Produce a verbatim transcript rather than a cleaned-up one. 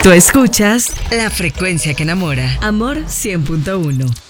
Tú escuchas La Frecuencia que Enamora. Amor cien punto uno.